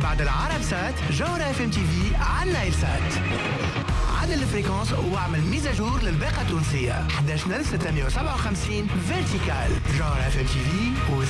بعد العرب سات جوهرة اف ام تي في على النايل سات. عدل الفريكونس واعمل ميزاجور للباقة التونسية 11657 فيرتيكال. جوهرة اف ام تي في